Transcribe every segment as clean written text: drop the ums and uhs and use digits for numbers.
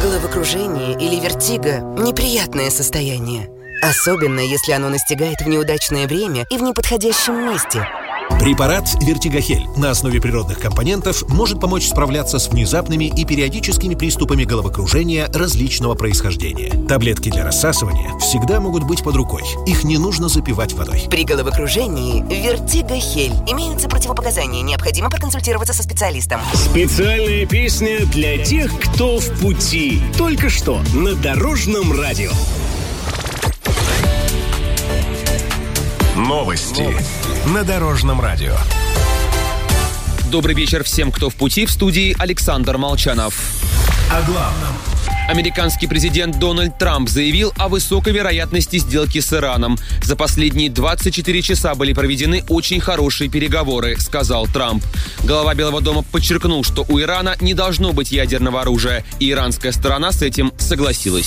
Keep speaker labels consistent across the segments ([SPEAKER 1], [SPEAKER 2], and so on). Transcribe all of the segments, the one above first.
[SPEAKER 1] Головокружение или вертиго – неприятное состояние. Особенно, если оно настигает в неудачное время и в неподходящем месте.
[SPEAKER 2] Препарат «Вертигохель» на основе природных компонентов может помочь справляться с внезапными и периодическими приступами головокружения различного происхождения. Таблетки для рассасывания всегда могут быть под рукой. Их не нужно запивать водой.
[SPEAKER 1] При головокружении «Вертигохель» имеются противопоказания. Необходимо проконсультироваться со специалистом.
[SPEAKER 3] Специальная песня для тех, кто в пути. Только что на Дорожном радио.
[SPEAKER 4] Новости на Дорожном радио.
[SPEAKER 5] Добрый вечер всем, кто в пути. В студии Александр Молчанов.
[SPEAKER 4] О главном.
[SPEAKER 5] Американский президент Дональд Трамп заявил о высокой вероятности сделки с Ираном. За последние 24 часа были проведены очень хорошие переговоры, сказал Трамп. Глава Белого дома подчеркнул, что у Ирана не должно быть ядерного оружия, и иранская сторона с этим согласилась.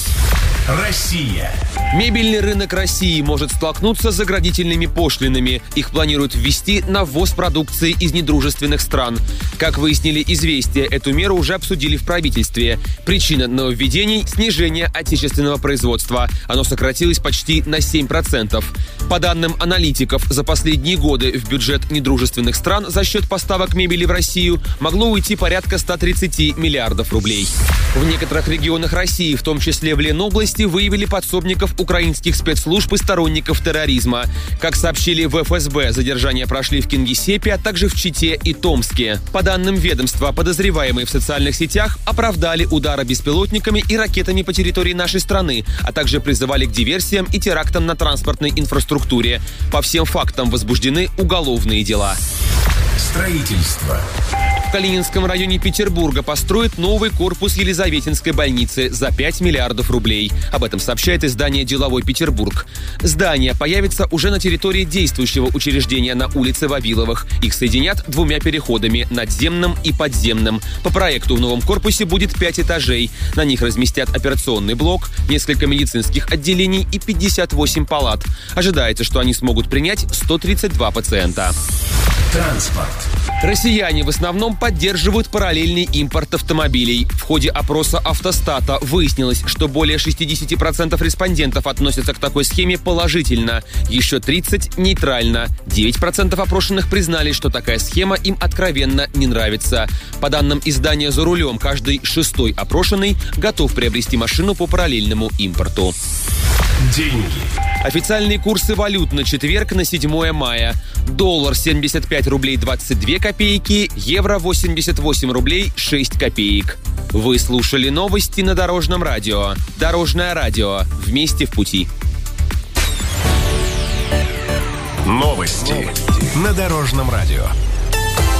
[SPEAKER 4] Россия.
[SPEAKER 5] Мебельный рынок России может столкнуться с заградительными пошлинами. Их планируют ввести на ввоз продукции из недружественных стран. Как выяснили «Известия», эту меру уже обсудили в правительстве. Причина нововведений – снижение отечественного производства. Оно сократилось почти на 7%. По данным аналитиков, за последние годы в бюджет недружественных стран за счет поставок мебели в Россию могло уйти порядка 130 миллиардов рублей. В некоторых регионах России, в том числе в Ленобласти, выявили подсобников украинских спецслужб и сторонников терроризма. Как сообщили в ФСБ, задержания прошли в Кингисеппе, а также в Чите и Томске. По данным ведомства, подозреваемые в социальных сетях оправдали удары беспилотниками и ракетами по территории нашей страны, а также призывали к диверсиям и терактам на транспортной инфраструктуре. По всем фактам возбуждены уголовные дела.
[SPEAKER 4] Строительство.
[SPEAKER 5] В Калининском районе Петербурга построят новый корпус Елизаветинской больницы за 5 миллиардов рублей. Об этом сообщает издание «Деловой Петербург». Здание появится уже на территории действующего учреждения на улице Вавиловых. Их соединят двумя переходами – надземным и подземным. По проекту в новом корпусе будет 5 этажей. На них разместят операционный блок, несколько медицинских отделений и 58 палат. Ожидается, что они смогут принять 132 пациента.
[SPEAKER 4] Транспорт.
[SPEAKER 5] Россияне в основном поддерживают параллельный импорт автомобилей. В ходе опроса «Автостата» выяснилось, что более 60% респондентов относятся к такой схеме положительно, еще 30% нейтрально. 9% опрошенных признали, что такая схема им откровенно не нравится. По данным издания «За рулем», каждый 6-й опрошенный готов приобрести машину по параллельному импорту.
[SPEAKER 4] Деньги.
[SPEAKER 5] Официальные курсы валют на четверг, на 7 мая. Доллар 75 рублей 22 копейки, евро 88 рублей 6 копеек. Вы слушали новости на Дорожном радио. Дорожное радио. Вместе в пути.
[SPEAKER 4] Новости на Дорожном радио.